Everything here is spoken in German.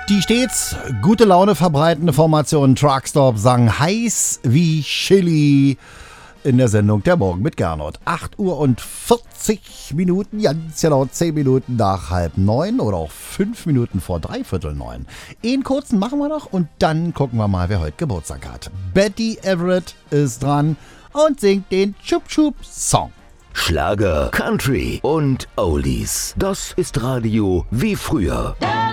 Die stets gute Laune verbreitende Formation Truckstop sang heiß wie Chili in der Sendung Der Morgen mit Gernot. 8 Uhr und 40 Minuten, ganz genau 10 Minuten nach 8:30 oder auch 5 Minuten vor 8:45. Einen kurzen machen wir noch und dann gucken wir mal, wer heute Geburtstag hat. Betty Everett ist dran und singt den Chup Chup Song. Schlager, Country und Oldies. Das ist Radio wie früher.